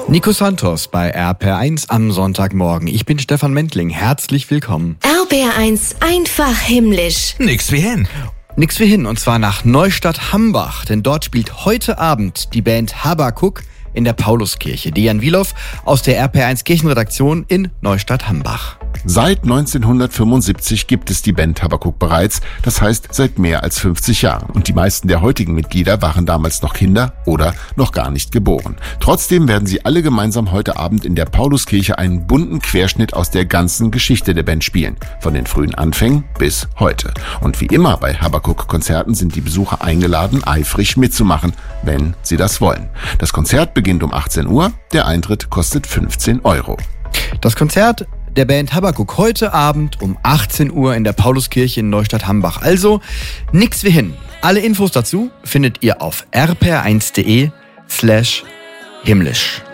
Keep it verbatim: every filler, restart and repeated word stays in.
Nico Santos bei R P R eins am Sonntagmorgen. Ich bin Stefan Mentling. Herzlich willkommen. R P R eins einfach himmlisch. Nix wie hin. Nix wie hin, und zwar nach Neustadt-Hambach. Denn dort spielt heute Abend die Band Habakuk in der Pauluskirche. Dejan Wilow aus der R P R eins Kirchenredaktion in Neustadt-Hambach. Seit neunzehnhundertfünfundsiebzig gibt es die Band Habakuk bereits, das heißt seit mehr als fünfzig Jahren. Und die meisten der heutigen Mitglieder waren damals noch Kinder oder noch gar nicht geboren. Trotzdem werden sie alle gemeinsam heute Abend in der Pauluskirche einen bunten Querschnitt aus der ganzen Geschichte der Band spielen. Von den frühen Anfängen bis heute. Und wie immer bei Habakuk-Konzerten sind die Besucher eingeladen, eifrig mitzumachen, wenn sie das wollen. Das Konzert beginnt um achtzehn Uhr, der Eintritt kostet fünfzehn Euro. Das Konzert der Band Habakuk heute Abend um achtzehn Uhr in der Pauluskirche in Neustadt-Hambach. Also nix wie hin. Alle Infos dazu findet ihr auf r p r eins punkt d e slash himmlisch.